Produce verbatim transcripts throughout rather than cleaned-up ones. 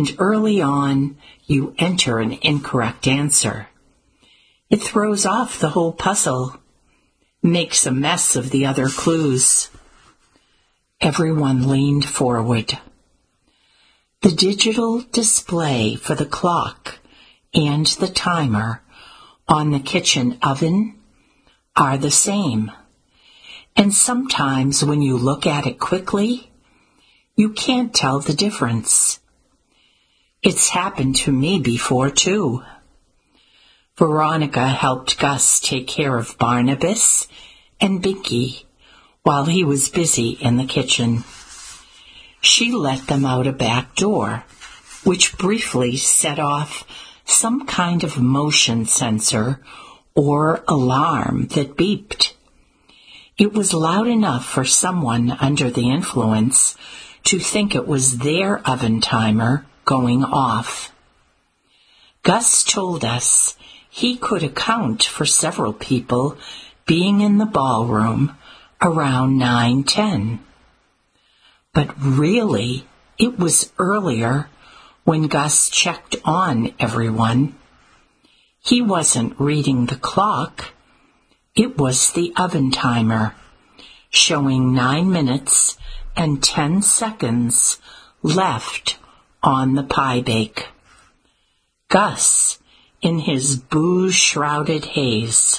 and early on you enter an incorrect answer. It throws off the whole puzzle, makes a mess of the other clues. Everyone leaned forward. The digital display for the clock and the timer on the kitchen oven are the same. And sometimes when you look at it quickly, you can't tell the difference. It's happened to me before, too. Veronica helped Gus take care of Barnabas and Binky while he was busy in the kitchen. She let them out a back door, which briefly set off some kind of motion sensor or alarm that beeped. It was loud enough for someone under the influence to think it was their oven timer going off. Gus told us he could account for several people being in the ballroom around nine ten. But really, it was earlier when Gus checked on everyone. He wasn't reading the clock. It was the oven timer, showing nine minutes and ten seconds left on the pie bake. Gus, in his booze-shrouded haze.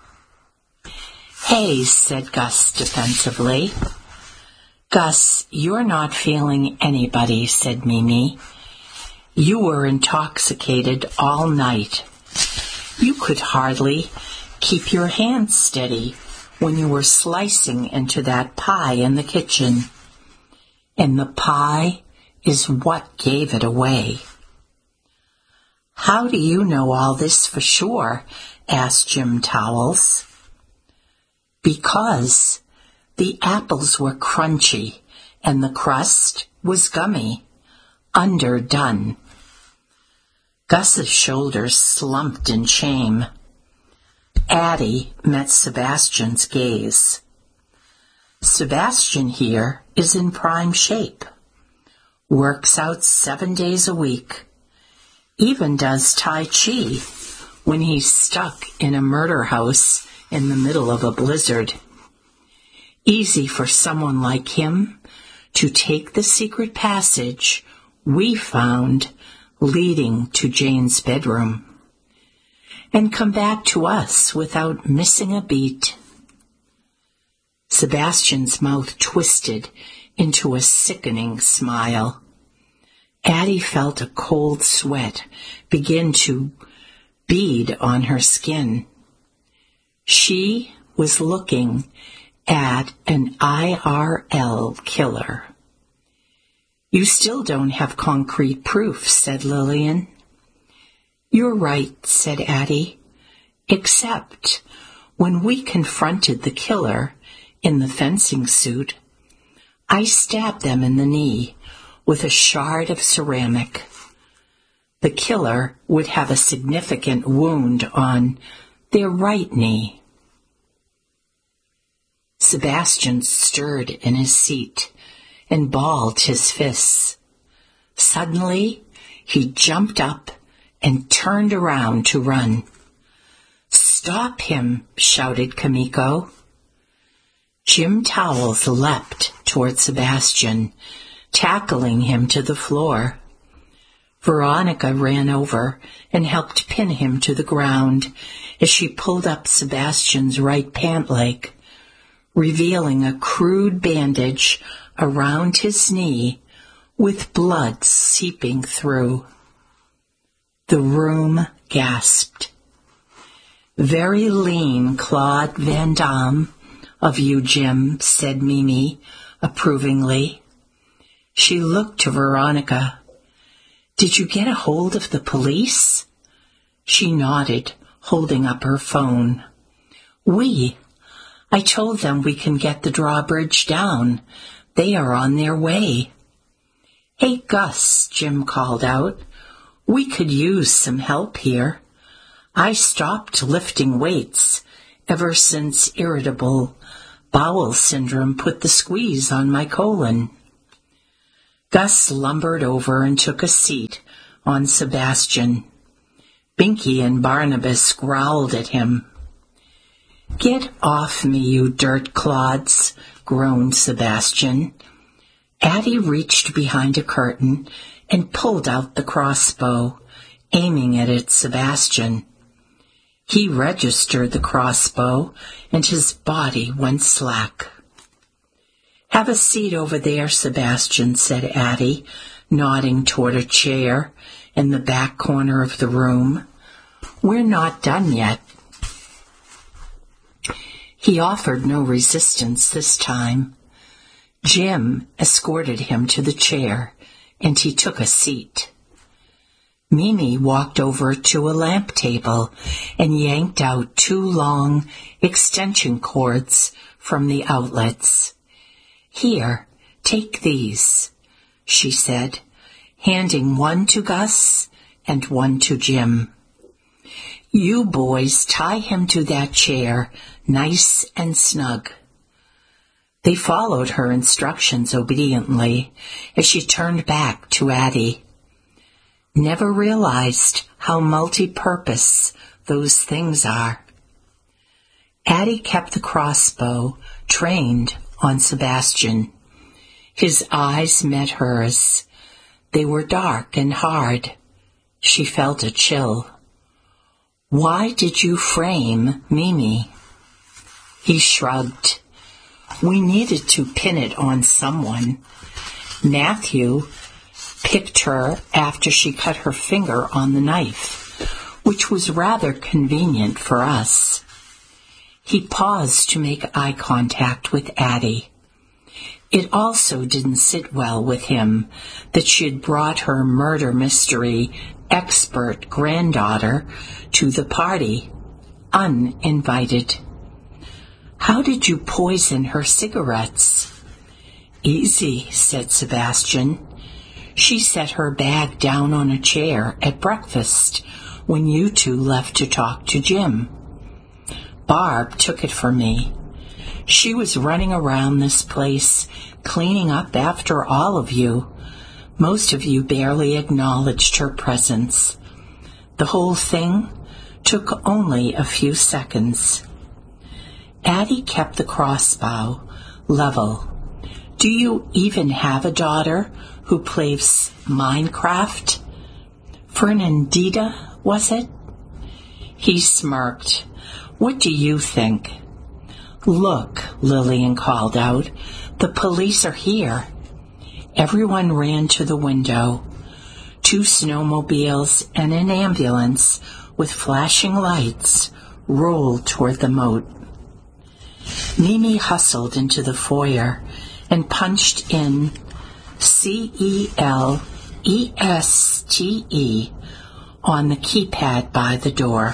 "Haze," said Gus defensively. "Gus, you're not feeling anybody," said Mimi. "You were intoxicated all night. You could hardly keep your hands steady when you were slicing into that pie in the kitchen. And the pie is what gave it away." "How do you know all this for sure?" asked Jim Towels. "Because the apples were crunchy and the crust was gummy, underdone." Gus's shoulders slumped in shame. Addie met Sebastian's gaze. "Sebastian here is in prime shape. Works out seven days a week. Even does Tai Chi when he's stuck in a murder house in the middle of a blizzard. Easy for someone like him to take the secret passage we found leading to Jane's bedroom and come back to us without missing a beat." Sebastian's mouth twisted into a sickening smile. Addie felt a cold sweat begin to bead on her skin. She was looking at an I R L killer. "You still don't have concrete proof," said Lillian. "You're right," said Addie, "except when we confronted the killer in the fencing suit, I stabbed them in the knee with a shard of ceramic. The killer would have a significant wound on their right knee." Sebastian stirred in his seat and balled his fists. Suddenly, he jumped up and turned around to run. "Stop him!" shouted Kamiko. Jim Towels leapt toward Sebastian, tackling him to the floor. Veronica ran over and helped pin him to the ground as she pulled up Sebastian's right pant leg, revealing a crude bandage around his knee with blood seeping through. The room gasped. "Very lean Claude Van Damme of you, Jim," said Mimi approvingly. She looked to Veronica. "Did you get a hold of the police?" She nodded, holding up her phone. "We. I told them we can get the drawbridge down. They are on their way." "Hey, Gus," Jim called out. "We could use some help here. I stopped lifting weights ever since irritable bowel syndrome put the squeeze on my colon." Gus lumbered over and took a seat on Sebastian. Binky and Barnabas growled at him. "Get off me, you dirt clods," groaned Sebastian. Addie reached behind a curtain and pulled out the crossbow, aiming it at Sebastian. He registered the crossbow, and his body went slack. "Have a seat over there, Sebastian," said Addie, nodding toward a chair in the back corner of the room. "We're not done yet." He offered no resistance this time. Jim escorted him to the chair, and he took a seat. Mimi walked over to a lamp table and yanked out two long extension cords from the outlets. "Here, take these," she said, handing one to Gus and one to Jim. "You boys tie him to that chair, nice and snug." They followed her instructions obediently as she turned back to Addie. "Never realized how multi-purpose those things are." Addie kept the crossbow trained on Sebastian. His eyes met hers. They were dark and hard. She felt a chill. "Why did you frame Mimi?" He shrugged. "We needed to pin it on someone. Matthew picked her after she cut her finger on the knife, which was rather convenient for us." He paused to make eye contact with Addie. It also didn't sit well with him that she had brought her murder mystery expert granddaughter to the party, uninvited. "How did you poison her cigarettes?" "Easy," said Sebastian. "She set her bag down on a chair at breakfast when you two left to talk to Jim. Barb took it for me. She was running around this place, cleaning up after all of you. Most of you barely acknowledged her presence. The whole thing took only a few seconds." Addie kept the crossbow level. "Do you even have a daughter who plays Minecraft? Fernandita, was it?" He smirked. "What do you think?" "Look," Lillian called out, "the police are here." Everyone ran to the window. Two snowmobiles and an ambulance with flashing lights rolled toward the moat. Mimi hustled into the foyer and punched in C E L E S T E on the keypad by the door.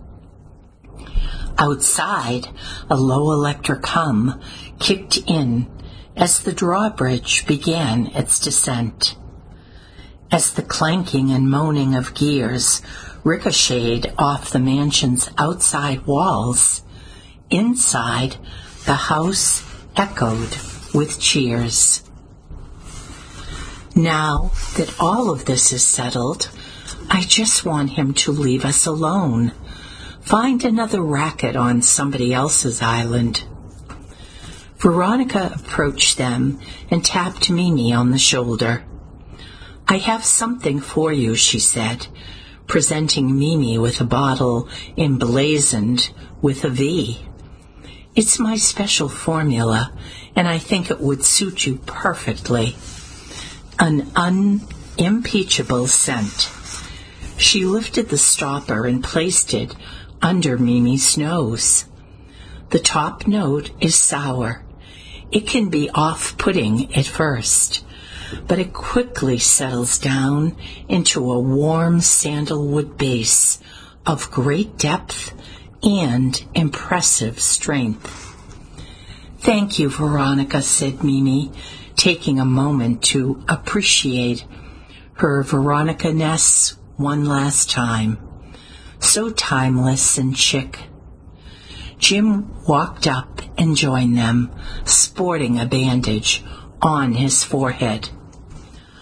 Outside, a low electric hum kicked in as the drawbridge began its descent. As the clanking and moaning of gears ricocheted off the mansion's outside walls, inside the house echoed with cheers. "Now that all of this is settled, I just want him to leave us alone. Find another racket on somebody else's island." Veronica approached them and tapped Mimi on the shoulder. "I have something for you," she said, presenting Mimi with a bottle emblazoned with a V. "It's my special formula, and I think it would suit you perfectly. An unimpeachable scent." She lifted the stopper and placed it under Mimi's nose. "The top note is sour. It can be off-putting at first, but it quickly settles down into a warm sandalwood base of great depth and impressive strength." "Thank you, Veronica," said Mimi, taking a moment to appreciate her Veronica-ness one last time. So timeless and chic. Jim walked up and joined them, sporting a bandage on his forehead.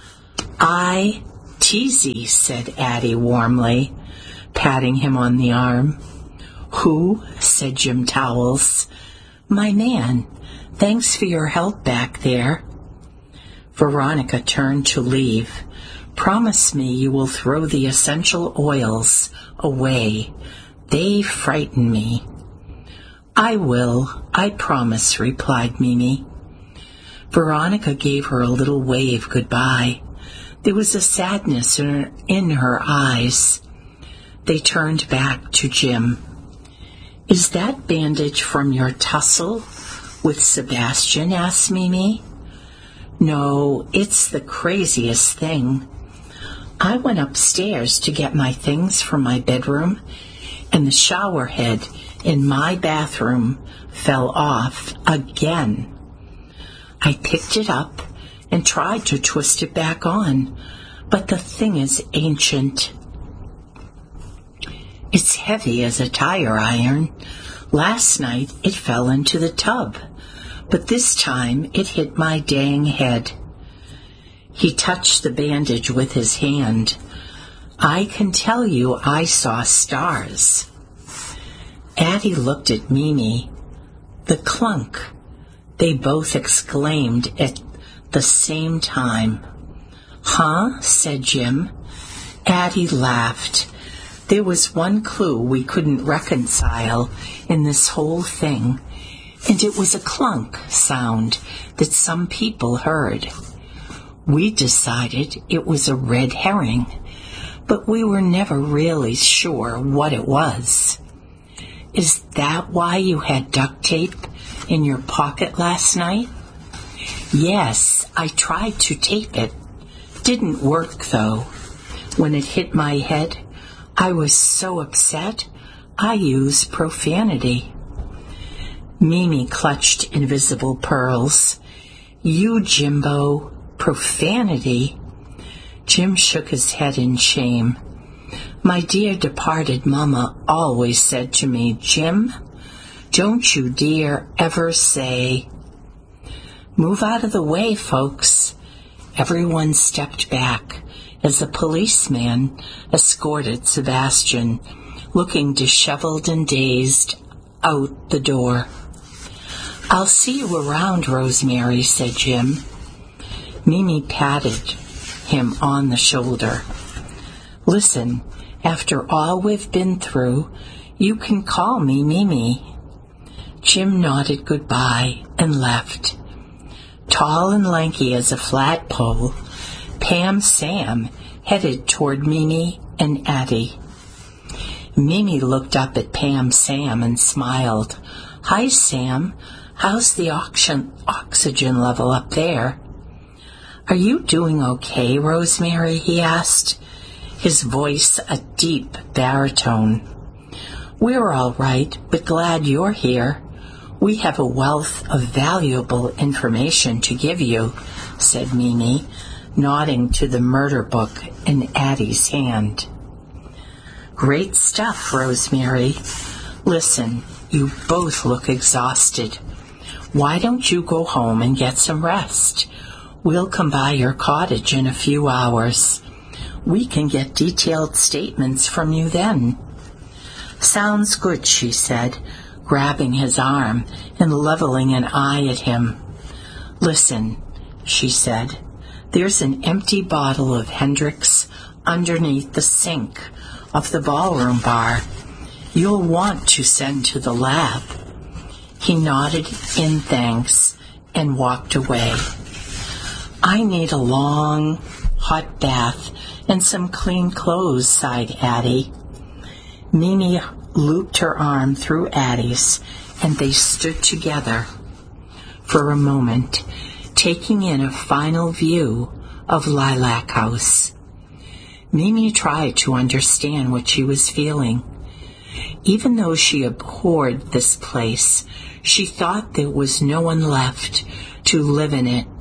"I, Teasy," said Addie warmly, patting him on the arm. "Who?" said Jim Towels. "My man. Thanks for your help back there." Veronica turned to leave. "Promise me you will throw the essential oils away. They frighten me." "I will, I promise," replied Mimi. Veronica gave her a little wave goodbye. There was a sadness in her, in her eyes. They turned back to Jim. "Is that bandage from your tussle with Sebastian?" asked Mimi. "No, it's the craziest thing. I went upstairs to get my things from my bedroom, and the shower head in my bathroom fell off again. I picked it up and tried to twist it back on, but the thing is ancient. It's heavy as a tire iron. Last night it fell into the tub, but this time it hit my dang head." He touched the bandage with his hand. "I can tell you I saw stars." Addie looked at Mimi. "The clunk," they both exclaimed at the same time. "Huh?" said Jim. Addie laughed. There was one clue we couldn't reconcile in this whole thing, and it was a clunk sound that some people heard. We decided it was a red herring, but we were never really sure what it was. "Is that why you had duct tape in your pocket last night?" "Yes, I tried to tape it. Didn't work, though. When it hit my head, I was so upset, I used profanity." Mimi clutched invisible pearls. "You, Jimbo, profanity?" Jim shook his head in shame. "My dear departed mama always said to me, 'Jim, don't you dare ever say—'" "Move out of the way, folks." Everyone stepped back as a policeman escorted Sebastian, looking disheveled and dazed, out the door. "I'll see you around, Rosemary," said Jim. Mimi patted him on the shoulder. "Listen, after all we've been through, you can call me Mimi." Jim nodded goodbye and left. Tall and lanky as a flagpole, Pam Sam headed toward Mimi and Addie. Mimi looked up at Pam Sam and smiled. "Hi, Sam. How's the oxygen, oxygen level up there?" "Are you doing okay, Rosemary?" he asked, his voice a deep baritone. "We're all right, but glad you're here. We have a wealth of valuable information to give you," said Mimi, nodding to the murder book in Addie's hand. "Great stuff, Rosemary. Listen, you both look exhausted. Why don't you go home and get some rest? We'll come by your cottage in a few hours. We can get detailed statements from you then." "Sounds good," she said, grabbing his arm and leveling an eye at him. "Listen," she said, "there's an empty bottle of Hendrix underneath the sink of the ballroom bar. You'll want to send to the lab." He nodded in thanks and walked away. "I need a long, hot bath and some clean clothes," sighed Addie. Mimi looped her arm through Addie's, and they stood together for a moment, taking in a final view of Lilac House. Mimi tried to understand what she was feeling. Even though she abhorred this place, she thought there was no one left to live in it.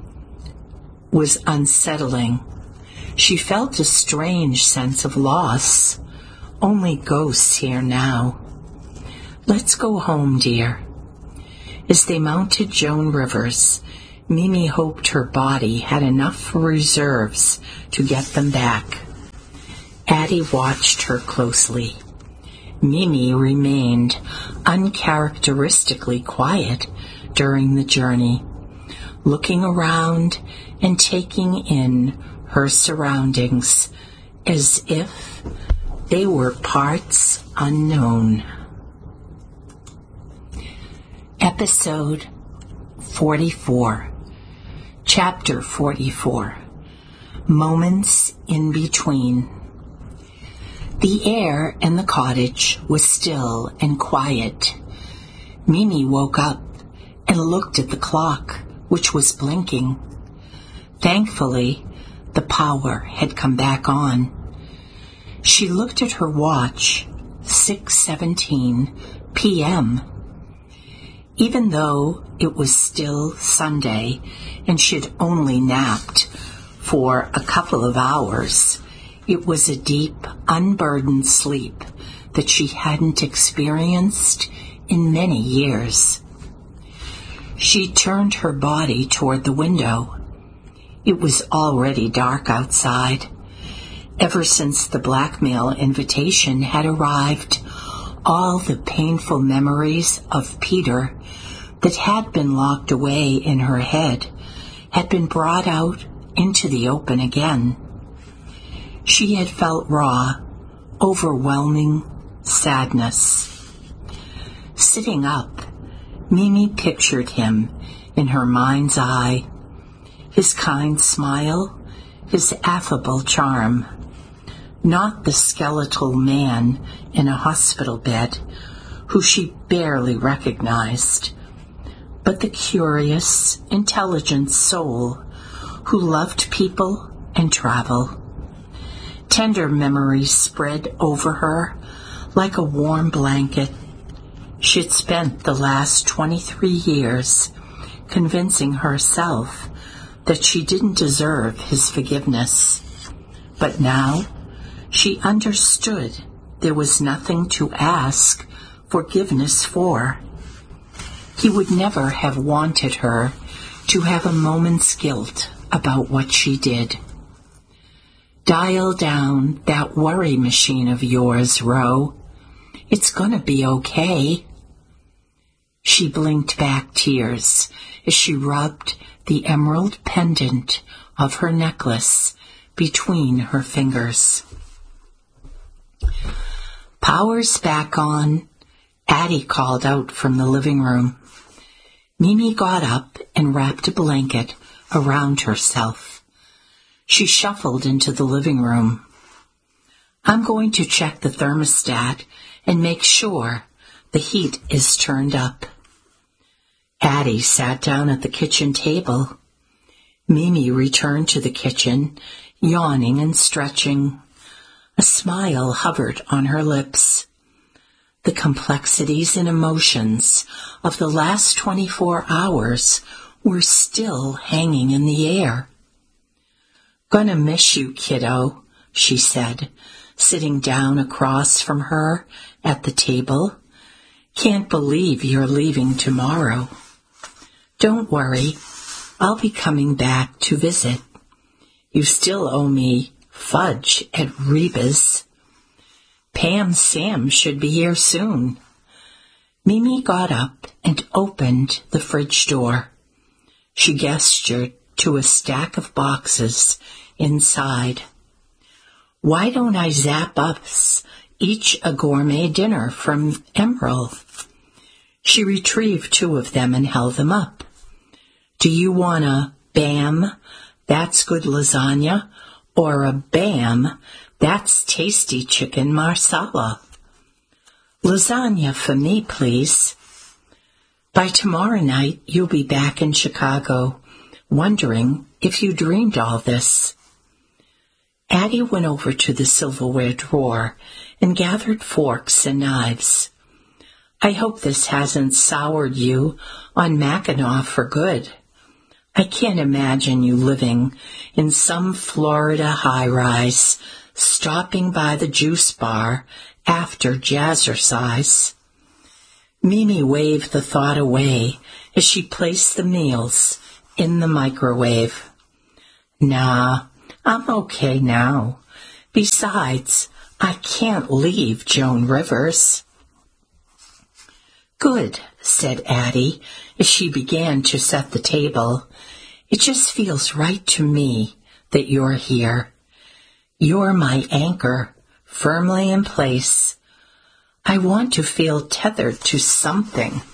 Was unsettling. She felt a strange sense of loss. Only ghosts here now. "Let's go home, dear." As they mounted Joan Rivers, Mimi hoped her body had enough reserves to get them back. Addie watched her closely. Mimi remained uncharacteristically quiet during the journey, looking around and taking in her surroundings as if they were parts unknown. Episode forty-four, Chapter forty-four, Moments in Between. The air in the cottage was still and quiet. Mimi woke up and looked at the clock, which was blinking. Thankfully, the power had come back on. She looked at her watch, six seventeen p.m. Even though it was still Sunday and she'd only napped for a couple of hours, it was a deep, unburdened sleep that she hadn't experienced in many years. She turned her body toward the window. It was already dark outside. Ever since the blackmail invitation had arrived, all the painful memories of Peter that had been locked away in her head had been brought out into the open again. She had felt raw, overwhelming sadness. Sitting up, Mimi pictured him in her mind's eye, his kind smile, his affable charm. Not the skeletal man in a hospital bed who she barely recognized, but the curious, intelligent soul who loved people and travel. Tender memories spread over her like a warm blanket. She had spent the last twenty-three years convincing herself that she didn't deserve his forgiveness. But now she understood there was nothing to ask forgiveness for. He would never have wanted her to have a moment's guilt about what she did. Dial down that worry machine of yours, Ro. It's gonna be okay. She blinked back tears as she rubbed the emerald pendant of her necklace between her fingers. Power's back on, Addie called out from the living room. Mimi got up and wrapped a blanket around herself. She shuffled into the living room. I'm going to check the thermostat and make sure the heat is turned up. Addie sat down at the kitchen table. Mimi returned to the kitchen, yawning and stretching. A smile hovered on her lips. The complexities and emotions of the last twenty-four hours were still hanging in the air. Gonna miss you, kiddo, she said, sitting down across from her at the table. Can't believe you're leaving tomorrow. Don't worry, I'll be coming back to visit. You still owe me fudge at Reba's. Pam Sam should be here soon. Mimi got up and opened the fridge door. She gestured to a stack of boxes inside. Why don't I zap us each a gourmet dinner from Emerald? She retrieved two of them and held them up. Do you want a bam, that's good lasagna, or a bam, that's tasty chicken marsala? Lasagna for me, please. By tomorrow night, you'll be back in Chicago, wondering if you dreamed all this. Addie went over to the silverware drawer and gathered forks and knives. I hope this hasn't soured you on Mackinac for good. I can't imagine you living in some Florida high-rise, stopping by the juice bar after jazzercise. Mimi waved the thought away as she placed the meals in the microwave. Nah, I'm okay now. Besides, I can't leave Joan Rivers. Good, said Addie as she began to set the table. It just feels right to me that you're here. You're my anchor, firmly in place. I want to feel tethered to something.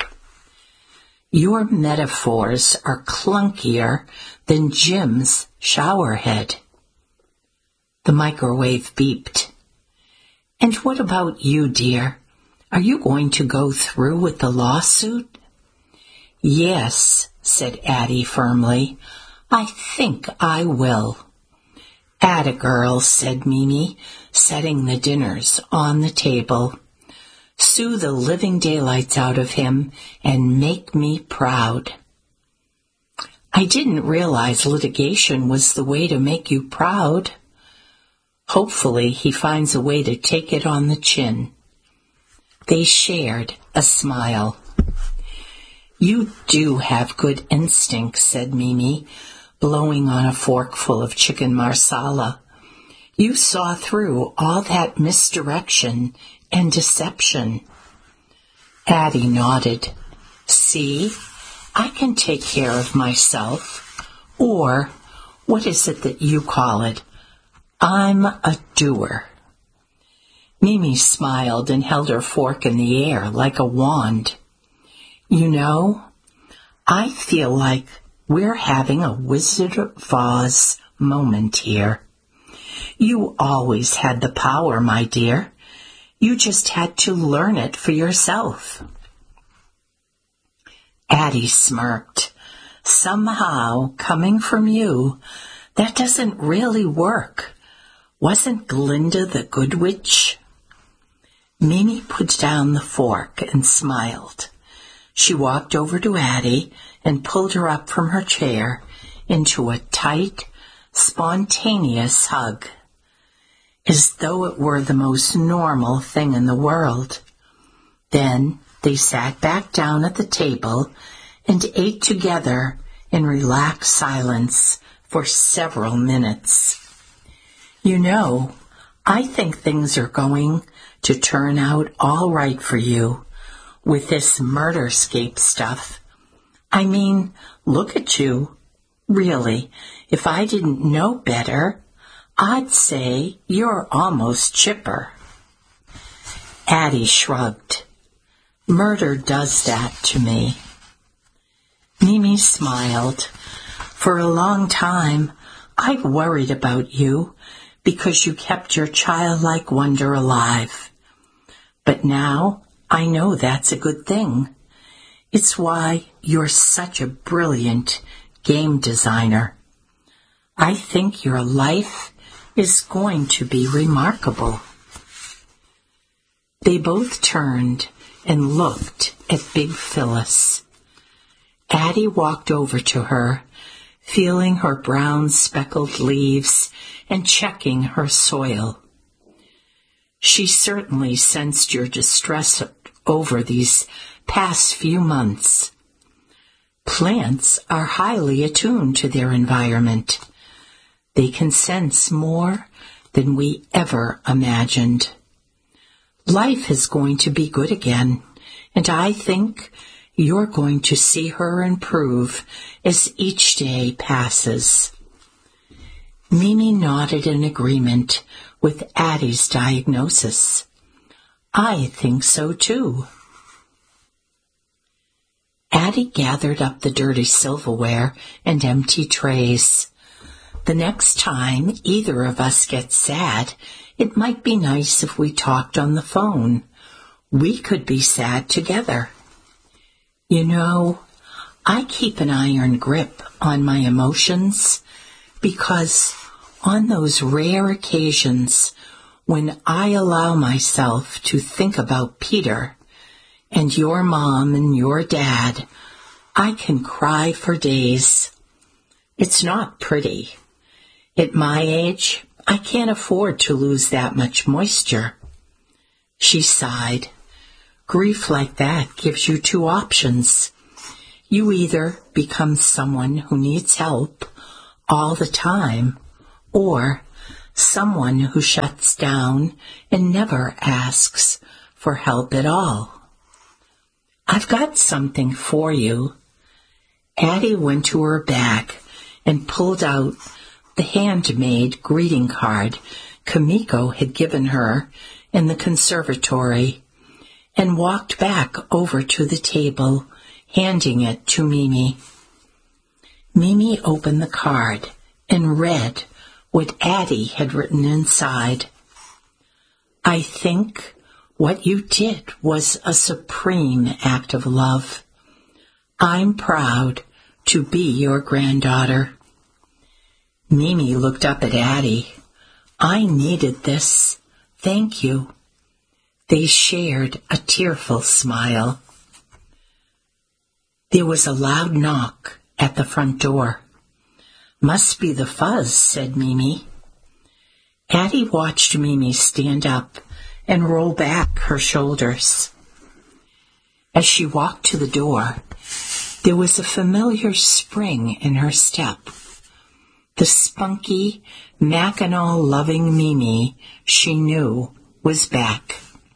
Your metaphors are clunkier than Jim's showerhead. The microwave beeped. And what about you, dear? Are you going to go through with the lawsuit? Yes, said Addie firmly. I think I will. Atta girl, said Mimi, setting the dinners on the table. Sue the living daylights out of him and make me proud. I didn't realize litigation was the way to make you proud. Hopefully he finds a way to take it on the chin. They shared a smile. You do have good instincts, said Mimi, blowing on a forkful of chicken marsala. You saw through all that misdirection and deception. Addie nodded. See, I can take care of myself. Or, what is it that you call it? I'm a doer. Mimi smiled and held her fork in the air like a wand. You know, I feel like we're having a Wizard of Oz moment here. You always had the power, my dear. You just had to learn it for yourself. Addie smirked. Somehow, coming from you, that doesn't really work. Wasn't Glinda the Good Witch? Mimi put down the fork and smiled. She walked over to Addie and pulled her up from her chair into a tight, spontaneous hug, as though it were the most normal thing in the world. Then they sat back down at the table and ate together in relaxed silence for several minutes. You know, I think things are going to turn out all right for you with this Murderscape stuff. I mean, look at you. Really, if I didn't know better, I'd say you're almost chipper. Addie shrugged. Murder does that to me. Mimi smiled. For a long time, I've worried about you because you kept your childlike wonder alive. But now I know that's a good thing. It's why you're such a brilliant game designer. I think your life is going to be remarkable. They both turned and looked at Big Phyllis. Addie walked over to her, feeling her brown speckled leaves and checking her soil. She certainly sensed your distress over these past few months. Plants are highly attuned to their environment. They can sense more than we ever imagined. Life is going to be good again, and I think you're going to see her improve as each day passes. Mimi nodded in agreement with Addie's diagnosis. I think so too. Addie gathered up the dirty silverware and empty trays. The next time either of us gets sad, it might be nice if we talked on the phone. We could be sad together. You know, I keep an iron grip on my emotions because on those rare occasions when I allow myself to think about Peter and your mom and your dad, I can cry for days. It's not pretty. At my age, I can't afford to lose that much moisture. She sighed. Grief like that gives you two options. You either become someone who needs help all the time, or someone who shuts down and never asks for help at all. I've got something for you. Addie went to her bag and pulled out the handmade greeting card Kimiko had given her in the conservatory, and walked back over to the table, handing it to Mimi. Mimi opened the card and read what Addie had written inside. I think what you did was a supreme act of love. I'm proud to be your granddaughter. Mimi looked up at Addie. I needed this. Thank you. They shared a tearful smile. There was a loud knock at the front door. Must be the fuzz, said Mimi. Addie watched Mimi stand up and roll back her shoulders. As she walked to the door, there was a familiar spring in her step. The spunky, Mackinac-loving Mimi she knew was back.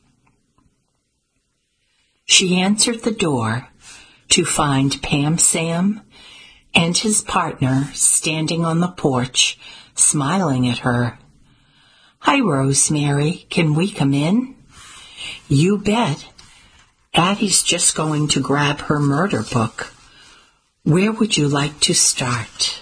She answered the door to find Pam Sam and his partner standing on the porch, smiling at her. Hi, Rosemary. Can we come in? You bet. Addie's just going to grab her murder book. Where would you like to start?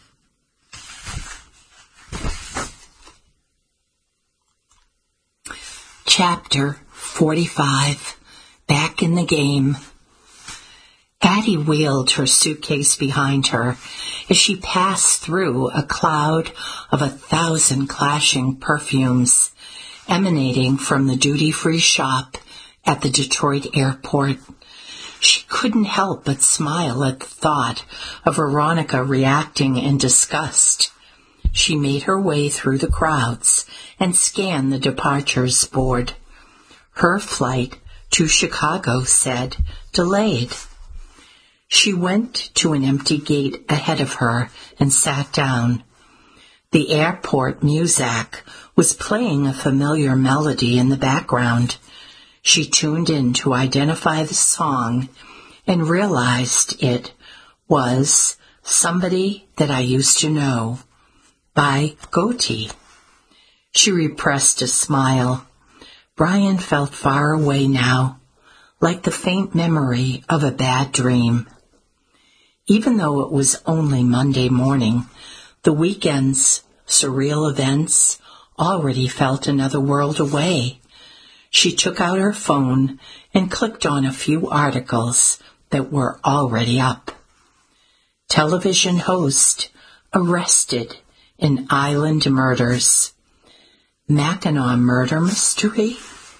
Chapter forty-five. Back in the game. Addie wheeled her suitcase behind her as she passed through a cloud of a thousand clashing perfumes emanating from the duty-free shop at the Detroit airport. She couldn't help but smile at the thought of Veronica reacting in disgust. She made her way through the crowds and scanned the departures board. Her flight to Chicago said delayed. She went to an empty gate ahead of her and sat down. The airport muzak was playing a familiar melody in the background. She tuned in to identify the song and realized it was Somebody That I Used to Know by Goti. She repressed a smile. Brian felt far away now, like the faint memory of a bad dream. Even though it was only Monday morning, the weekend's surreal events already felt another world away. She took out her phone and clicked on a few articles that were already up. Television host arrested in Island murders. Mackinac murder mystery?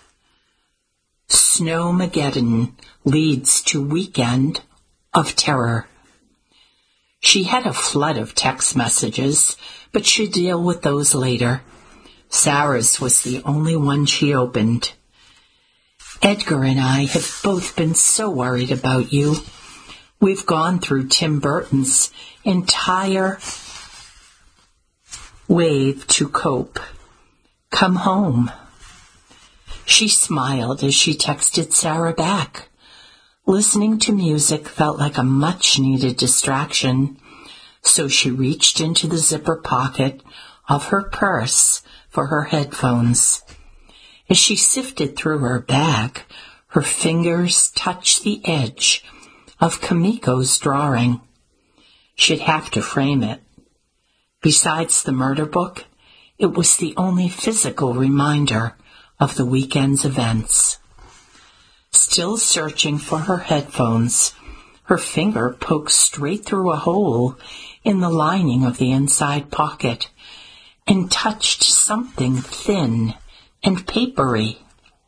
Snowmageddon leads to weekend of terror. She had a flood of text messages, but she'd deal with those later. Sarah's was the only one she opened. Edgar and I have both been so worried about you. We've gone through Tim Burton's entire wave to cope. Come home. She smiled as she texted Sarah back. Listening to music felt like a much-needed distraction, so she reached into the zipper pocket of her purse for her headphones. As she sifted through her bag, her fingers touched the edge of Kimiko's drawing. She'd have to frame it. Besides the murder book, it was the only physical reminder of the weekend's events. Still searching for her headphones, her finger poked straight through a hole in the lining of the inside pocket and touched something thin and papery.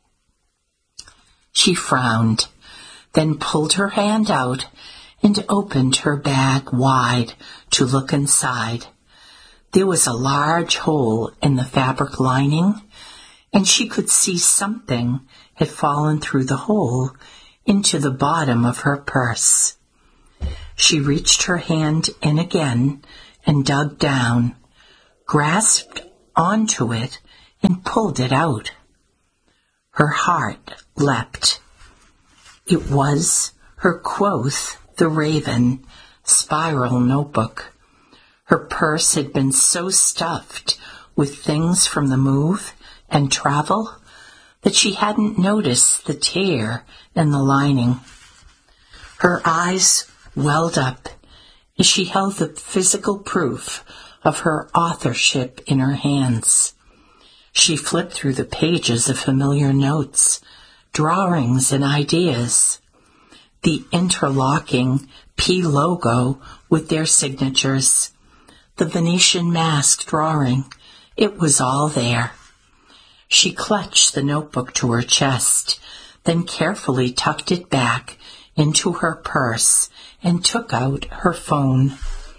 She frowned, then pulled her hand out and opened her bag wide to look inside. There was a large hole in the fabric lining, and she could see something had fallen through the hole into the bottom of her purse. She reached her hand in again and dug down, grasped onto it, and pulled it out. Her heart leapt. It was her Quoth the Raven spiral notebook. Her purse had been so stuffed with things from the move and travel that she hadn't noticed the tear in the lining. Her eyes welled up as she held the physical proof of her authorship in her hands. She flipped through the pages of familiar notes, drawings, and ideas. The interlocking P logo with their signatures, the Venetian mask drawing, it was all there. She clutched the notebook to her chest, then carefully tucked it back into her purse and took out her phone.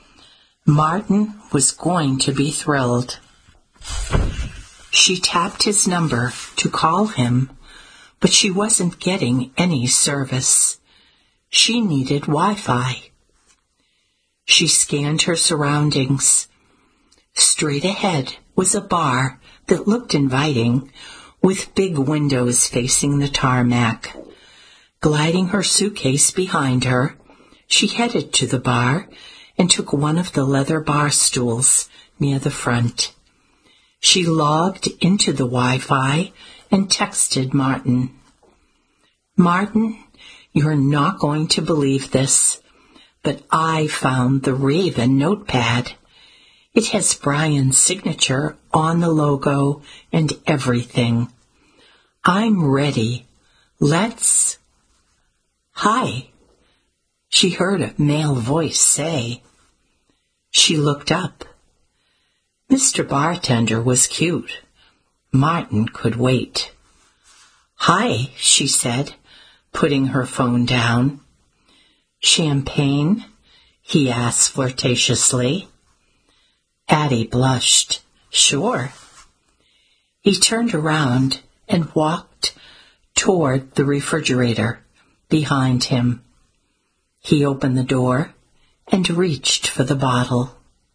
Martin was going to be thrilled. She tapped his number to call him, but she wasn't getting any service. She needed Wi-Fi. She scanned her surroundings. Straight ahead was a bar that looked inviting, with big windows facing the tarmac. Gliding her suitcase behind her, she headed to the bar and took one of the leather bar stools near the front. She logged into the Wi-Fi and texted Martin. Martin, you're not going to believe this, but I found the Raven notepad. It has Brian's signature on the logo and everything. I'm ready. Let's... Hi, she heard a male voice say. She looked up. Mister Bartender was cute. Martin could wait. Hi, she said, putting her phone down. Champagne? He asked flirtatiously. Addie blushed. Sure. He turned around and walked toward the refrigerator behind him. He opened the door and reached for the bottle.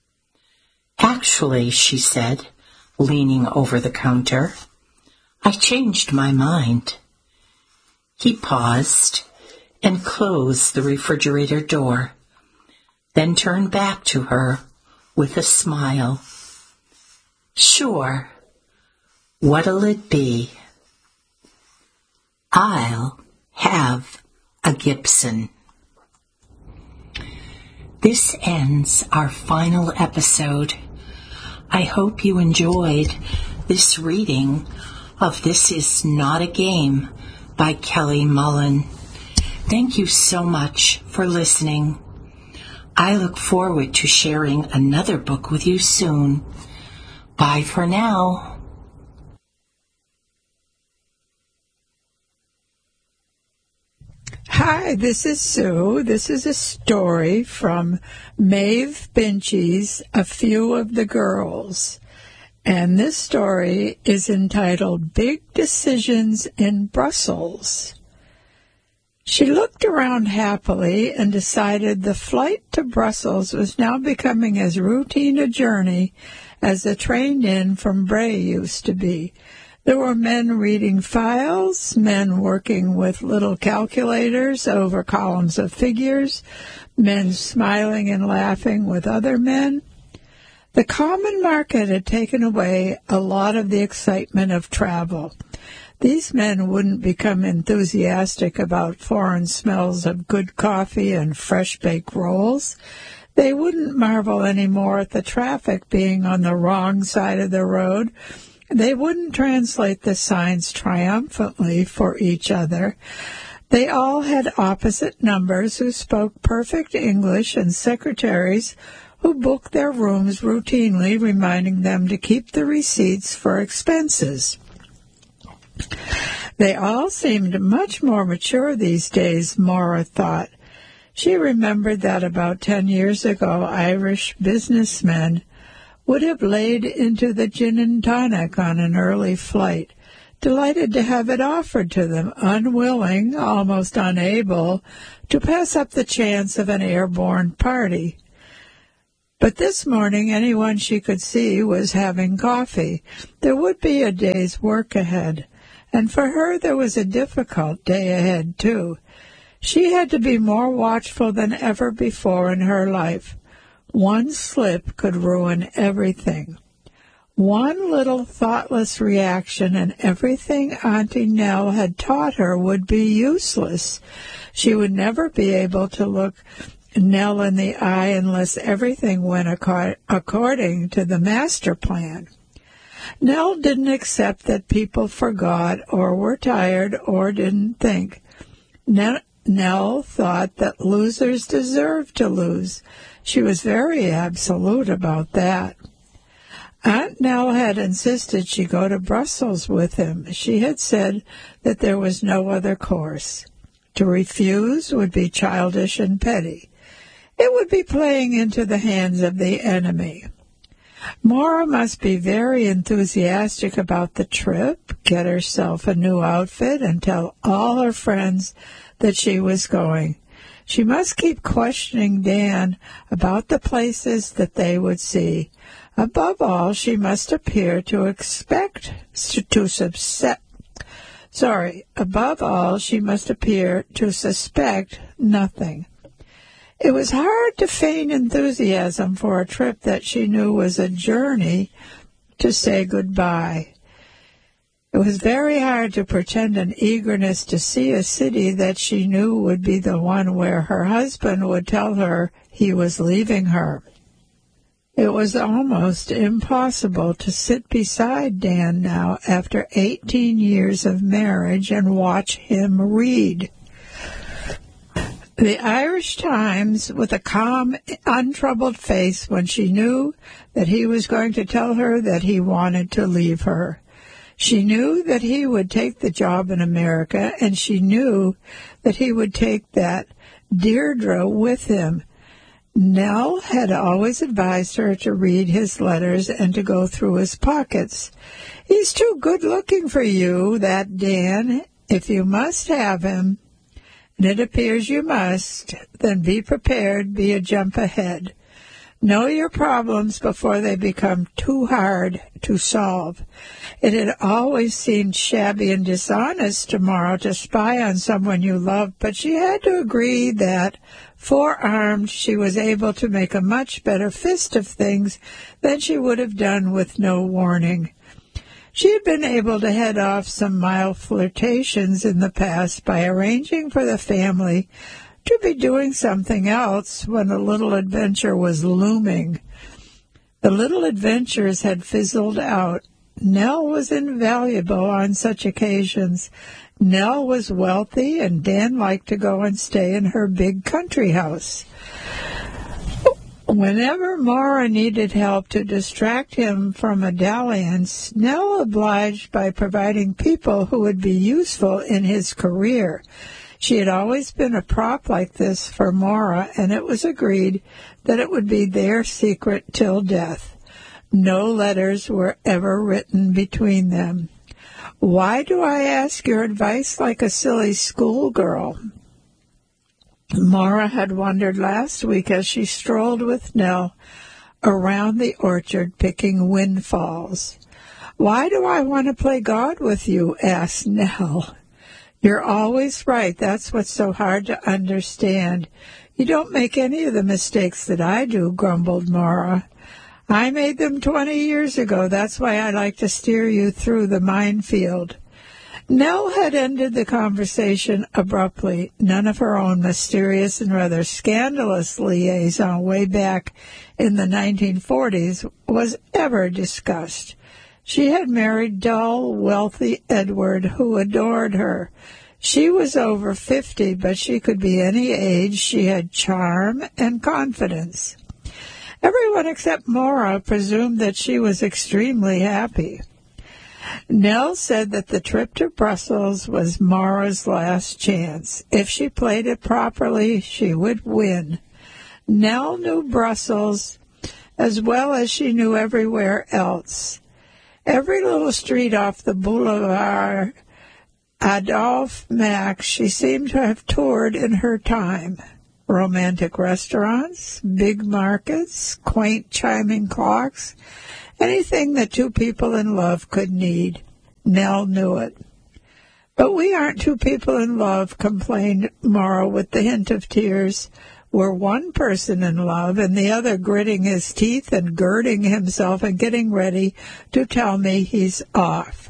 Actually, she said, leaning over the counter, I changed my mind. He paused and closed the refrigerator door, then turned back to her with a smile. Sure. What'll it be? I'll have a Gibson. This ends our final episode. I hope you enjoyed this reading of This Is Not a Game by Kelly Mullen. Thank you so much for listening. I look forward to sharing another book with you soon. Bye for now. Hi, this is Sue. This is a story from Maeve Binchy's A Few of the Girls. And this story is entitled Big Decisions in Brussels. She looked around happily and decided the flight to Brussels was now becoming as routine a journey as the train in from Bray used to be. There were men reading files, men working with little calculators over columns of figures, men smiling and laughing with other men. The common market had taken away a lot of the excitement of travel. These men wouldn't become enthusiastic about foreign smells of good coffee and fresh-baked rolls. They wouldn't marvel any more at the traffic being on the wrong side of the road. They wouldn't translate the signs triumphantly for each other. They all had opposite numbers who spoke perfect English and secretaries who booked their rooms routinely, reminding them to keep the receipts for expenses. They all seemed much more mature these days, Maura thought. She remembered that about ten years ago Irish businessmen would have laid into the gin and tonic on an early flight delighted to have it offered to them, unwilling, almost unable, to pass up the chance of an airborne party. But this morning anyone she could see was having coffee. There would be a day's work ahead, and for her there was a difficult day ahead, too. She had to be more watchful than ever before in her life. One slip could ruin everything. One little thoughtless reaction and everything Auntie Nell had taught her would be useless. She would never be able to look Nell in the eye unless everything went ac- according to the master plan. Nell didn't accept that people forgot or were tired or didn't think. Nell, Nell thought that losers deserved to lose. She was very absolute about that. Aunt Nell had insisted she go to Brussels with him. She had said that there was no other course. To refuse would be childish and petty. It would be playing into the hands of the enemy. Maura must be very enthusiastic about the trip, get herself a new outfit, and tell all her friends that she was going. She must keep questioning Dan about the places that they would see. Above all, she must appear to expect to suspect. Sorry, above all, she must appear to suspect nothing. It was hard to feign enthusiasm for a trip that she knew was a journey to say goodbye. It was very hard to pretend an eagerness to see a city that she knew would be the one where her husband would tell her he was leaving her. It was almost impossible to sit beside Dan now after eighteen years of marriage and watch him read. The Irish Times, with a calm, untroubled face when she knew that he was going to tell her that he wanted to leave her. She knew that he would take the job in America, and she knew that he would take that Deirdre with him. Nell had always advised her to read his letters and to go through his pockets. He's too good-looking for you, that Dan. If you must have him, and it appears you must, then be prepared, be a jump ahead. Know your problems before they become too hard to solve. It had always seemed shabby and dishonest to Maura to spy on someone you loved, but she had to agree that, forearmed, she was able to make a much better fist of things than she would have done with no warning. She had been able to head off some mild flirtations in the past by arranging for the family to be doing something else when a little adventure was looming. The little adventures had fizzled out. Nell was invaluable on such occasions. Nell was wealthy, and Dan liked to go and stay in her big country house. Whenever Maura needed help to distract him from a dalliance, Nell obliged by providing people who would be useful in his career. She had always been a prop like this for Maura, and it was agreed that it would be their secret till death. No letters were ever written between them. Why do I ask your advice like a silly schoolgirl? Maura had wondered last week as she strolled with Nell around the orchard picking windfalls. Why do I want to play God with you? Asked Nell. You're always right. That's what's so hard to understand. You don't make any of the mistakes that I do, grumbled Maura. I made them twenty years ago. That's why I like to steer you through the minefield. Nell had ended the conversation abruptly. None of her own mysterious and rather scandalous liaison way back in the nineteen forties was ever discussed. She had married dull, wealthy Edward, who adored her. She was over fifty, but she could be any age. She had charm and confidence. Everyone except Maura presumed that she was extremely happy. Nell said that the trip to Brussels was Maura's last chance. If she played it properly, she would win. Nell knew Brussels as well as she knew everywhere else. Every little street off the Boulevard Adolphe Max she seemed to have toured in her time. Romantic restaurants, big markets, quaint chiming clocks, anything that two people in love could need. Nell knew it. "But we aren't two people in love," complained Morrow with the hint of tears. "We're one person in love, and the other gritting his teeth and girding himself and getting ready to tell me he's off."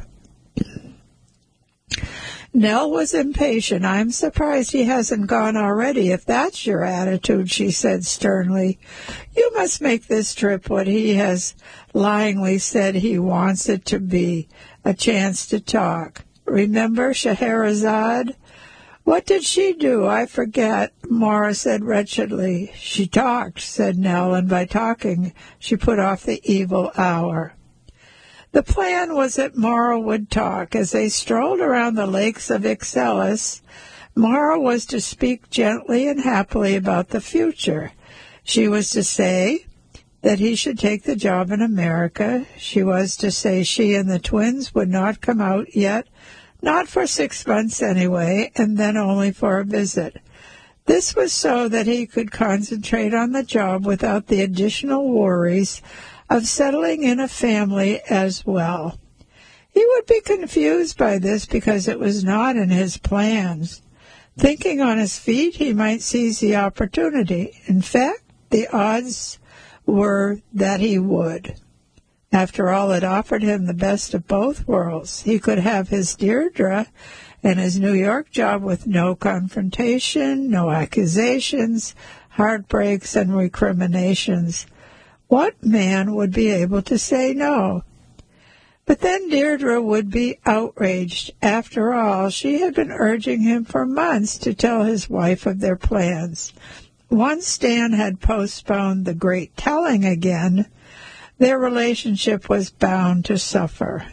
Nell was impatient. "I'm surprised he hasn't gone already, if that's your attitude," she said sternly. "You must make this trip what he has lyingly said he wants it to be, a chance to talk. Remember Scheherazade?" "What did she do? I forget," Morrow said wretchedly. "She talked," said Nell, "and by talking she put off the evil hour." The plan was that Morrow would talk. As they strolled around the lakes of Ixelles, Morrow was to speak gently and happily about the future. She was to say that he should take the job in America. She was to say she and the twins would not come out yet, not for six months anyway, and then only for a visit. This was so that he could concentrate on the job without the additional worries of settling in a family as well. He would be confused by this because it was not in his plans. Thinking on his feet, he might seize the opportunity. In fact, the odds were that he would. After all, it offered him the best of both worlds. He could have his Deirdre and his New York job with no confrontation, no accusations, heartbreaks, and recriminations. What man would be able to say no? But then Deirdre would be outraged. After all, she had been urging him for months to tell his wife of their plans. Once Dan had postponed the great telling again, their relationship was bound to suffer.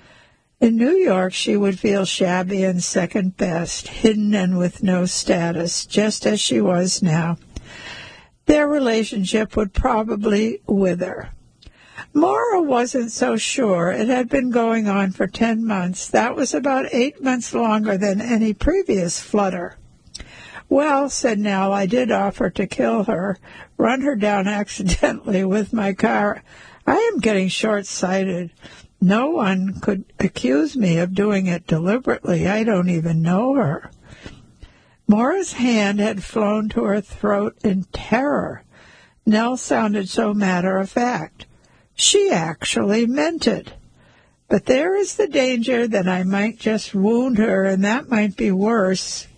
In New York, she would feel shabby and second best, hidden and with no status, just as she was now. Their relationship would probably wither. Morrow wasn't so sure. It had been going on for ten months. That was about eight months longer than any previous flutter. "Well," said Nell, "I did offer to kill her, run her down accidentally with my car. I am getting short-sighted. No one could accuse me of doing it deliberately. I don't even know her." Morrow's hand had flown to her throat in terror. Nell sounded so matter-of-fact. She actually meant it. "But there is the danger that I might just wound her, and that might be worse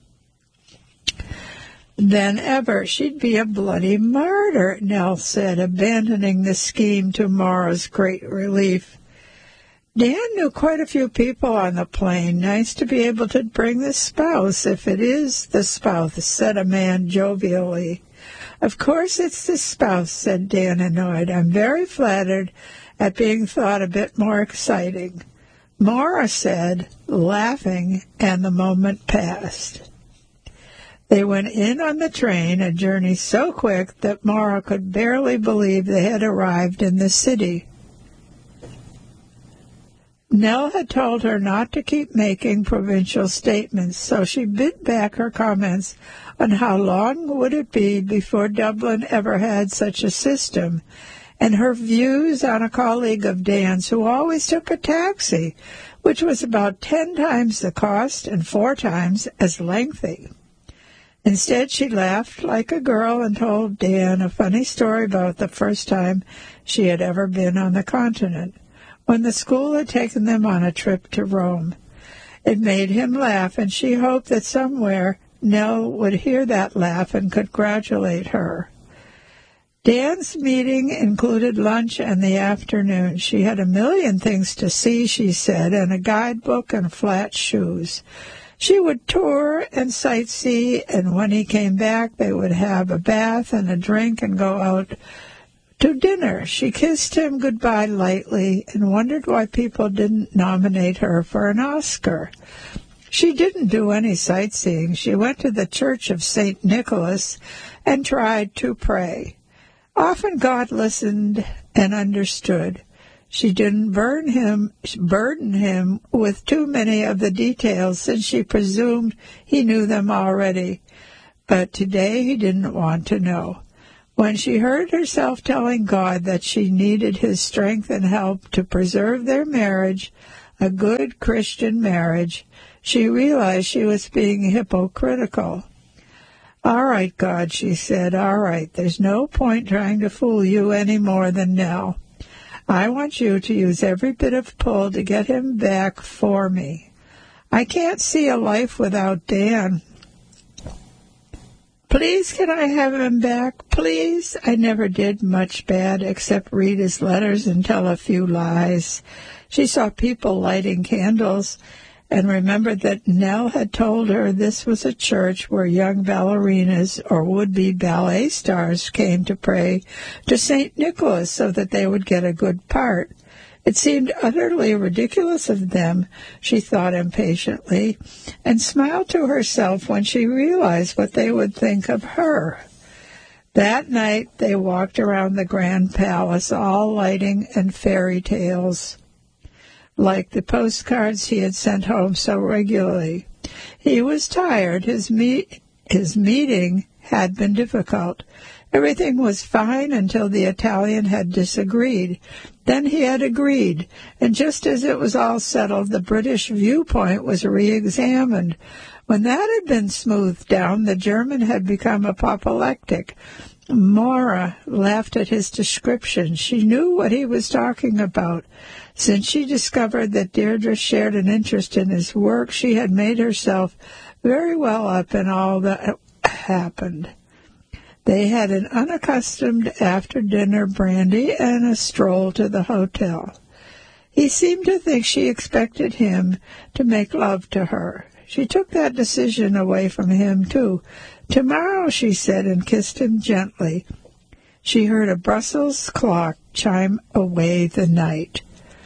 than ever. She'd be a bloody martyr," Nell said, abandoning the scheme to Morrow's great relief. Dan knew quite a few people on the plane. "Nice to be able to bring the spouse, if it is the spouse," said a man jovially. "Of course it's the spouse," said Dan, annoyed. "I'm very flattered at being thought a bit more exciting." Morrow said, laughing, and the moment passed. They went in on the train, a journey so quick that Morrow could barely believe they had arrived in the city. Nell had told her not to keep making provincial statements, so she bit back her comments on how long would it be before Dublin ever had such a system, and her views on a colleague of Dan's who always took a taxi, which was about ten times the cost and four times as lengthy. Instead, she laughed like a girl and told Dan a funny story about the first time she had ever been on the continent, when the school had taken them on a trip to Rome. It made him laugh, and she hoped that somewhere Nell would hear that laugh and congratulate her. Dan's meeting included lunch and the afternoon. She had a million things to see, she said, and a guidebook and flat shoes. She would tour and sightsee, and when he came back, they would have a bath and a drink and go out to dinner. She kissed him goodbye lightly and wondered why people didn't nominate her for an Oscar. She didn't do any sightseeing. She went to the Church of Saint Nicholas and tried to pray. Often God listened and understood. She didn't burn him, burden him with too many of the details, since she presumed he knew them already. But today he didn't want to know. When she heard herself telling God that she needed his strength and help to preserve their marriage, a good Christian marriage, she realized she was being hypocritical. "All right, God," she said, "all right. There's no point trying to fool you any more than Nell. I want you to use every bit of pull to get him back for me. I can't see a life without Dan. Please, can I have him back? Please? I never did much bad except read his letters and tell a few lies." She saw people lighting candles and remembered that Nell had told her this was a church where young ballerinas or would-be ballet stars came to pray to Saint Nicholas so that they would get a good part. It seemed utterly ridiculous of them, she thought impatiently, and smiled to herself when she realized what they would think of her. That night they walked around the grand palace, all lighting and fairy tales, like the postcards he had sent home so regularly. He was tired. His meet his meeting had been difficult. Everything was fine until the Italian had disagreed. Then he had agreed, and just as it was all settled, the British viewpoint was re-examined. When that had been smoothed down, the German had become apoplectic. Maura laughed at his description. She knew what he was talking about. Since she discovered that Deirdre shared an interest in his work, she had made herself very well up in all that happened. They had an unaccustomed after-dinner brandy and a stroll to the hotel. He seemed to think she expected him to make love to her. She took that decision away from him, too. "Tomorrow," she said, and kissed him gently. She heard a Brussels clock chime away the night.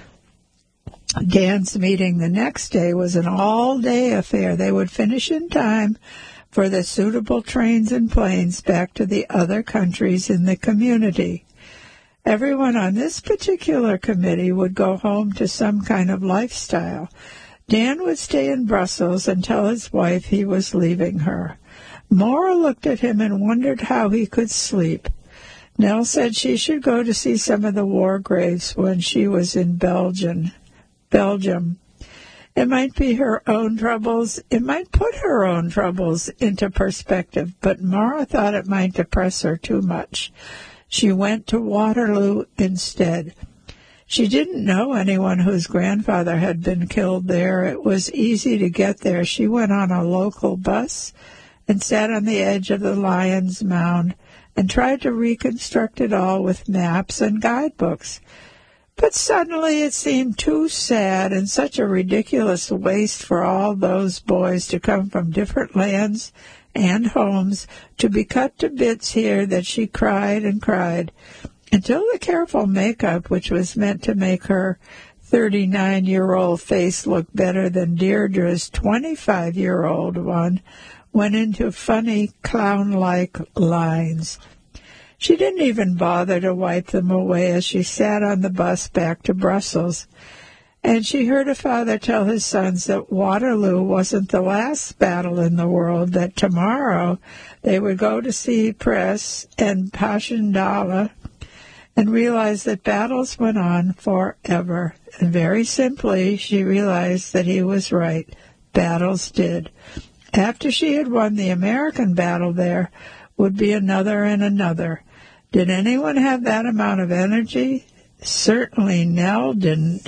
Dan's meeting the next day was an all-day affair. They would finish in time for the suitable trains and planes back to the other countries in the community. Everyone on this particular committee would go home to some kind of lifestyle. Dan would stay in Brussels and tell his wife he was leaving her. Maura looked at him and wondered how he could sleep. Nell said she should go to see some of the war graves when she was in Belgium. Belgium. It might be her own troubles. It might put her own troubles into perspective, but Maura thought it might depress her too much. She went to Waterloo instead. She didn't know anyone whose grandfather had been killed there. It was easy to get there. She went on a local bus and sat on the edge of the Lion's Mound and tried to reconstruct it all with maps and guidebooks. But suddenly it seemed too sad and such a ridiculous waste for all those boys to come from different lands and homes to be cut to bits here that she cried and cried until the careful makeup, which was meant to make her thirty-nine-year-old face look better than Deirdre's twenty-five-year-old one, went into funny clown-like lines. She didn't even bother to wipe them away as she sat on the bus back to Brussels, and she heard a father tell his sons that Waterloo wasn't the last battle in the world, that tomorrow they would go to see Ypres and Passchendaele and realize that battles went on forever. And very simply, she realized that he was right. Battles did. After she had won the American battle, there would be another and another. Did anyone have that amount of energy? Certainly Nell didn't.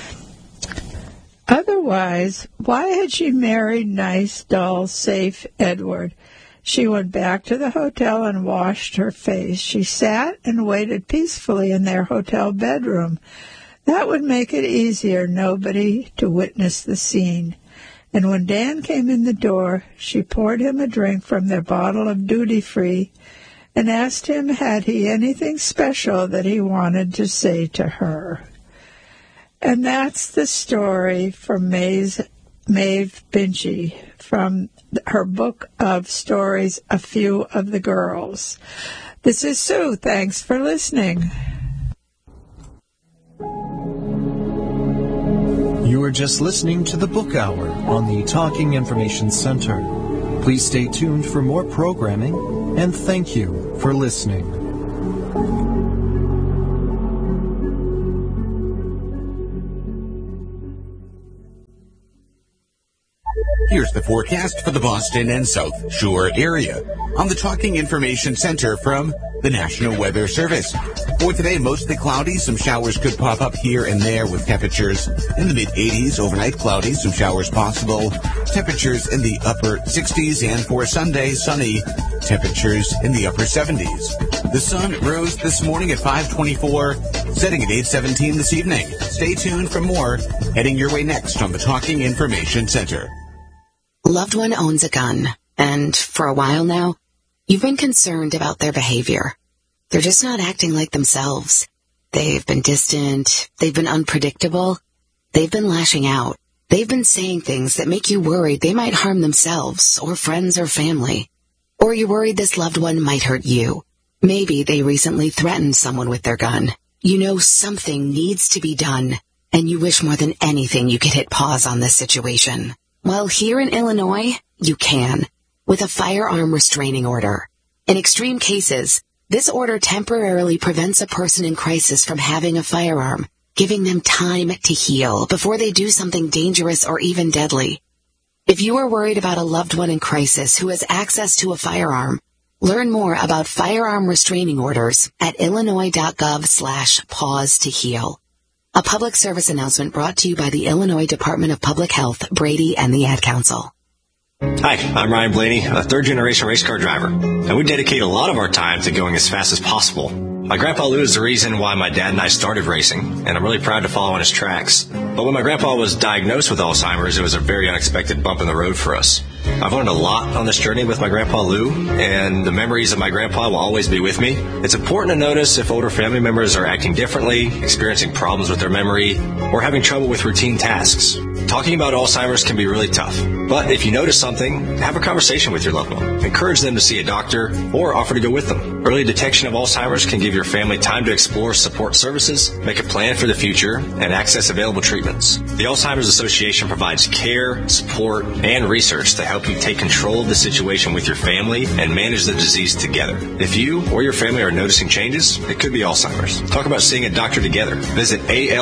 Otherwise, why had she married nice, dull, safe Edward? She went back to the hotel and washed her face. She sat and waited peacefully in their hotel bedroom. That would make it easier, nobody to witness the scene. And when Dan came in the door, she poured him a drink from their bottle of duty-free and asked him had he anything special that he wanted to say to her. And that's the story from Maeve, Maeve Binchy, from her book of stories, A Few of the Girls. This is Sue. Thanks for listening. You were just listening to the Book Hour on the Talking Information Center. Please stay tuned for more programming, and thank you for listening. Here's the forecast for the Boston and South Shore area on the Talking Information Center from the National Weather Service. For today, mostly cloudy. Some showers could pop up here and there with temperatures in the mid-eighties. Overnight, cloudy. Some showers possible. Temperatures in the upper sixties. And for Sunday, sunny. Temperatures in the upper seventies. The sun rose this morning at five twenty-four, setting at eight seventeen this evening. Stay tuned for more heading your way next on the Talking Information Center. Loved one owns a gun, and for a while now, you've been concerned about their behavior. They're just not acting like themselves. They've been distant. They've been unpredictable. They've been lashing out. They've been saying things that make you worried they might harm themselves or friends or family. Or you're worried this loved one might hurt you. Maybe they recently threatened someone with their gun. You know something needs to be done, and you wish more than anything you could hit pause on this situation. Well, here in Illinois, you can, with a firearm restraining order. In extreme cases, this order temporarily prevents a person in crisis from having a firearm, giving them time to heal before they do something dangerous or even deadly. If you are worried about a loved one in crisis who has access to a firearm, learn more about firearm restraining orders at illinois.gov slash pause to heal. A public service announcement brought to you by the Illinois Department of Public Health, Brady, and the Ad Council. Hi, I'm Ryan Blaney, a third-generation race car driver, and we dedicate a lot of our time to going as fast as possible. My Grandpa Lou is the reason why my dad and I started racing, and I'm really proud to follow in his tracks. But when my grandpa was diagnosed with Alzheimer's, it was a very unexpected bump in the road for us. I've learned a lot on this journey with my Grandpa Lou, and the memories of my grandpa will always be with me. It's important to notice if older family members are acting differently, experiencing problems with their memory, or having trouble with routine tasks. Talking about Alzheimer's can be really tough, but if you notice something, have a conversation with your loved one. Encourage them to see a doctor or offer to go with them. Early detection of Alzheimer's can give your family time to explore support services, make a plan for the future, and access available treatments. The Alzheimer's Association provides care, support, and research to help you take control of the situation with your family and manage the disease together. If you or your family are noticing changes, it could be Alzheimer's. Talk about seeing a doctor together. Visit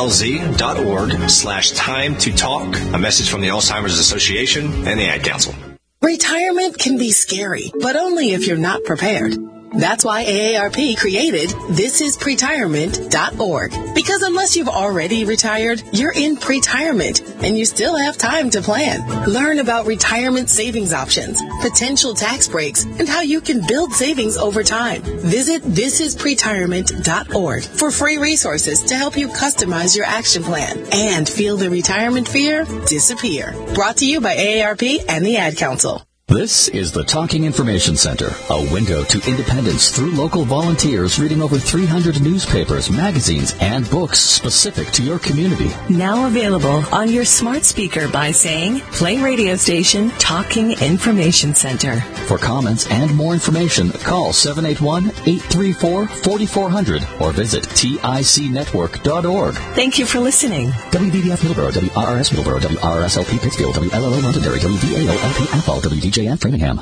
alz.org slash time to talk. A message from the Alzheimer's Association and the Ad Council. Retirement can be scary, but only if you're not prepared. That's why A A R P created this is pretirement dot org. Because unless you've already retired, you're in pretirement, and you still have time to plan. Learn about retirement savings options, potential tax breaks, and how you can build savings over time. Visit this is pretirement dot org for free resources to help you customize your action plan and feel the retirement fear disappear. Brought to you by A A R P and the Ad Council. This is the Talking Information Center, a window to independence through local volunteers reading over three hundred newspapers, magazines, and books specific to your community. Now available on your smart speaker by saying, play radio station Talking Information Center. For comments and more information, call seven eight one, eight three four, four four zero zero or visit tic network dot org. Thank you for listening. W B B F Middleborough, W R R S Middleborough, W R R S L P Pittsfield, W L L O Londonderry, W V A O L P Athol, W D J N Framingham.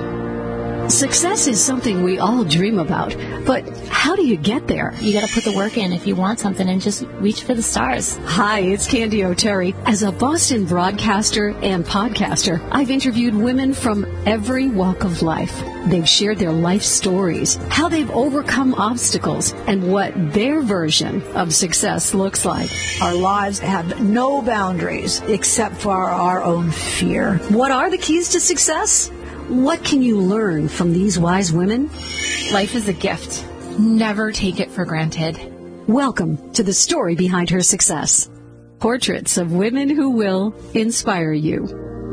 Success is something we all dream about, but how do you get there? You got to put the work in if you want something and just reach for the stars. Hi, it's Candy O'Terry. As a Boston broadcaster and podcaster, I've interviewed women from every walk of life. They've shared their life stories, how they've overcome obstacles, and what their version of success looks like. Our lives have no boundaries except for our own fear. What are the keys to success? What can you learn from these wise women? Life is a gift. Never take it for granted. Welcome to the story behind her success. Portraits of women who will inspire you.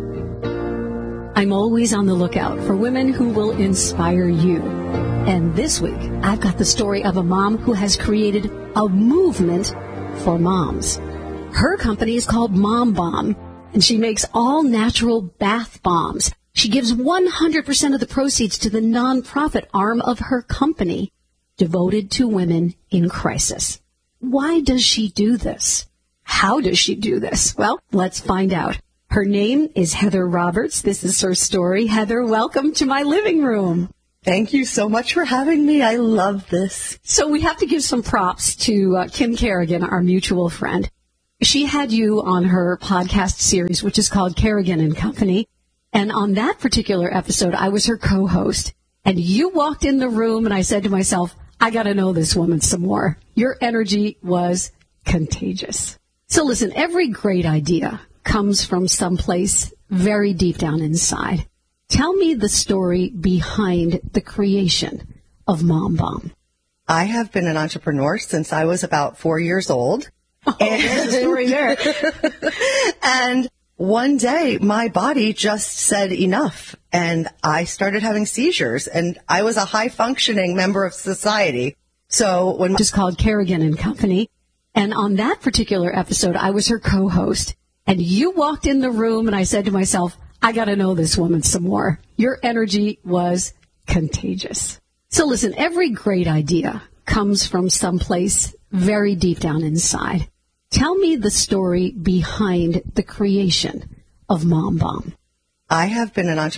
I'm always on the lookout for women who will inspire you. And this week, I've got the story of a mom who has created a movement for moms. Her company is called Mom Bomb, and she makes all-natural bath bombs. She gives one hundred percent of the proceeds to the nonprofit arm of her company devoted to women in crisis. Why does she do this? How does she do this? Well, let's find out. Her name is Heather Roberts. This is her story. Heather, welcome to my living room. Thank you so much for having me. I love this. So we have to give some props to uh, Kim Kerrigan, our mutual friend. She had you on her podcast series, which is called Kerrigan and Company. And on that particular episode, I was her co-host. And you walked in the room, and I said to myself, I got to know this woman some more. Your energy was contagious. So listen, every great idea comes from someplace very deep down inside. Tell me the story behind the creation of Mom Bomb. I have been an entrepreneur since I was about four years old. Oh, and, there's a story there. And one day, my body just said enough, and I started having seizures, and I was a high-functioning member of society. So when Which is called Kerrigan and Company. And on that particular episode, I was her co-host. And you walked in the room, and I said to myself, I got to know this woman some more. Your energy was contagious. So listen, every great idea comes from someplace very deep down inside. Tell me the story behind the creation of Mom Bomb. I have been an entrepreneur